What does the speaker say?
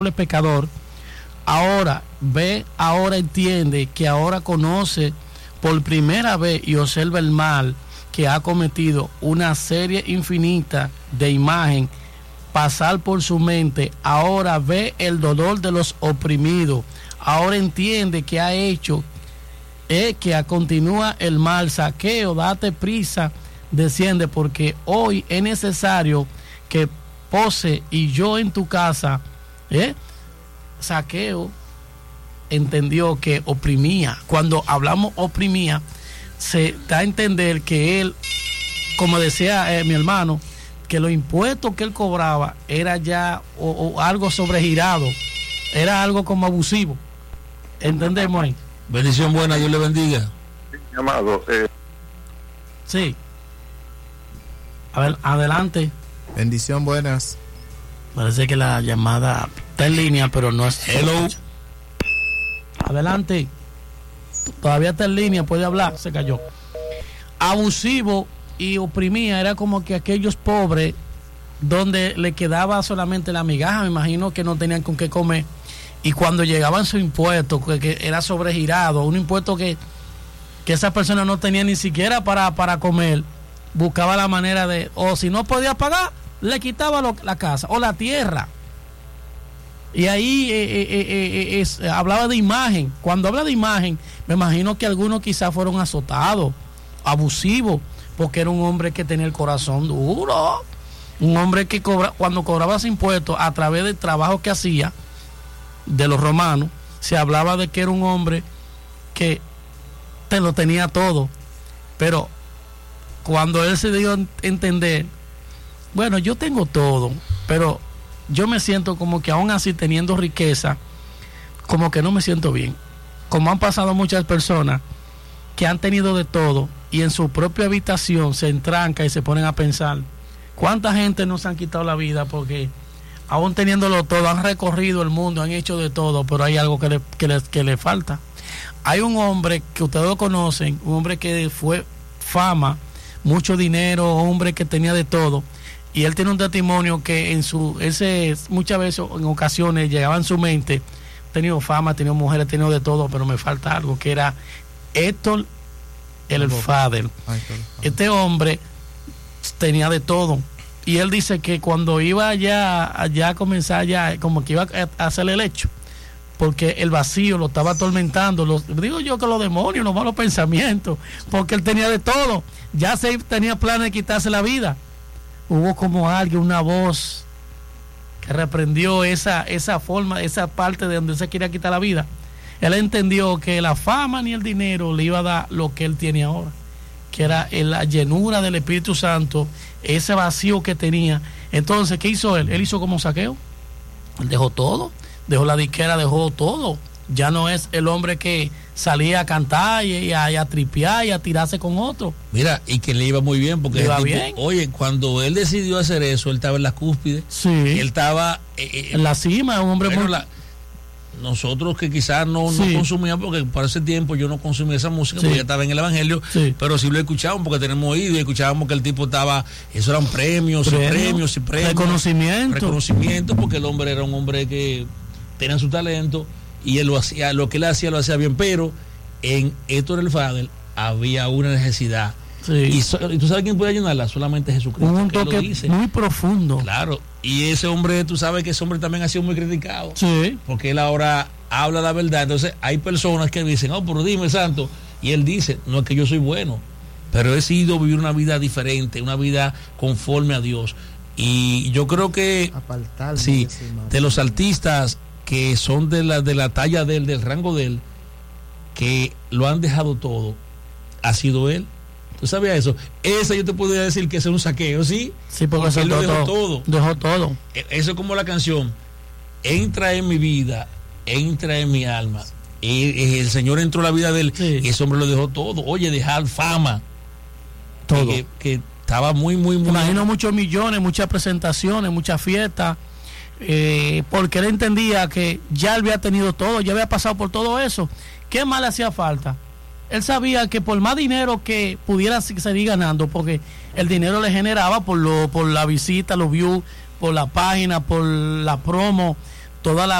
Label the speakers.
Speaker 1: pecador, ahora entiende que ahora conoce por primera vez y observa el mal que ha cometido, una serie infinita de imagen pasar por su mente. Ahora ve el dolor de los oprimidos, ahora entiende que ha hecho, que continúa el mal. Zaqueo, date prisa, desciende, porque hoy es necesario que pose y yo en tu casa. Zaqueo entendió que oprimía. Cuando hablamos oprimía, se da a entender que él, como decía mi hermano, que los impuestos que él cobraba era ya o algo sobregirado, era algo como abusivo. ¿Entendemos ahí?
Speaker 2: Bendición buena, Dios le bendiga.
Speaker 3: Sí, amado.
Speaker 1: Sí. A ver, adelante.
Speaker 4: Bendición buenas.
Speaker 1: Parece que la llamada está en línea, pero no es.
Speaker 2: Hello.
Speaker 1: Adelante. Todavía está en línea, puede hablar. Se cayó. Abusivo y oprimía, era como que aquellos pobres donde le quedaba solamente la migaja, me imagino que no tenían con qué comer, y cuando llegaban sus impuestos, que era sobregirado, un impuesto que esa persona no tenía ni siquiera para comer, buscaba la manera de, o si no podía pagar, le quitaba la casa o la tierra. Y ahí hablaba de imagen. Cuando habla de imagen, me imagino que algunos quizás fueron azotados, abusivos, porque era un hombre que tenía el corazón duro, un hombre que cuando cobraba sus impuestos a través del trabajo que hacía de los romanos, se hablaba de que era un hombre que te lo tenía todo. Pero cuando él se dio a entender, bueno, yo tengo todo, pero yo me siento como que aún así teniendo riqueza, como que no me siento bien. Como han pasado muchas personas que han tenido de todo y en su propia habitación se entrancan y se ponen a pensar, ¿cuánta gente nos han quitado la vida porque aún teniéndolo todo, han recorrido el mundo, han hecho de todo, pero hay algo que le falta? Hay un hombre que ustedes lo conocen, un hombre que fue fama, mucho dinero, hombre que tenía de todo, y él tiene un testimonio que muchas veces, en ocasiones, llegaba en su mente, he tenido fama, he tenido mujeres, he tenido de todo, pero me falta algo, que era Héctor el Fader. Este hombre tenía de todo, y él dice que cuando iba allá a comenzar ya, como que iba a hacerle el hecho, porque el vacío lo estaba atormentando, digo yo que los demonios, los malos pensamientos, porque él tenía de todo, ya se tenía planes de quitarse la vida. Hubo como alguien, una voz que reprendió esa forma, esa parte de donde se quería quitar la vida. Él entendió que la fama ni el dinero le iba a dar lo que él tiene ahora, que era la llenura del Espíritu Santo, ese vacío que tenía. Entonces, ¿qué hizo él? Él hizo como Zaqueo. Él dejó todo, dejó la disquera, dejó todo. Ya no es el hombre que salía a cantar y a tripear y a tirarse con otro.
Speaker 2: Mira, y que le iba muy bien, porque
Speaker 1: iba
Speaker 2: tipo,
Speaker 1: bien.
Speaker 2: Oye, cuando él decidió hacer eso, él estaba en la cúspide.
Speaker 1: Sí.
Speaker 2: Él estaba
Speaker 1: en la cima, un hombre muy...
Speaker 2: Nosotros que quizás no consumíamos, porque para ese tiempo yo no consumía esa música, porque ya estaba en el evangelio, pero sí lo escuchábamos porque tenemos oído y escuchábamos que el tipo estaba, eso eran premios y premios. Reconocimiento, porque el hombre era un hombre que tenía su talento y él lo hacía bien, pero en Héctor el Fader había una necesidad. Y tú sabes quién puede llenarla, solamente Jesucristo.
Speaker 1: Un toque muy profundo.
Speaker 2: Claro, y ese hombre, tú sabes que ese hombre también ha sido muy criticado.
Speaker 1: Sí.
Speaker 2: Porque él ahora habla la verdad. Entonces hay personas que dicen, oh, pero dime, santo. Y él dice, no es que yo soy bueno, pero he decidido vivir una vida diferente, una vida conforme a Dios. Y yo creo que de los artistas que son de la talla de él, del rango de él, que lo han dejado todo, ha sido él. ¿Tú sabías eso? Esa yo te podría decir que es un Zaqueo, ¿sí?
Speaker 1: Sí, porque él lo dejó todo. Dejó todo.
Speaker 2: Eso es como la canción, entra en mi vida, entra en mi alma. Y el Señor entró en la vida de él, y ese hombre lo dejó todo. Oye, dejar fama.
Speaker 1: Todo.
Speaker 2: Que estaba muy, muy, muy...
Speaker 1: Imagino muchos millones, muchas presentaciones, muchas fiestas, porque él entendía que ya él había tenido todo, ya había pasado por todo eso. ¿Qué más le hacía falta? Él sabía que por más dinero que pudiera seguir ganando, porque el dinero le generaba por la visita, los views, por la página, por la promo, toda la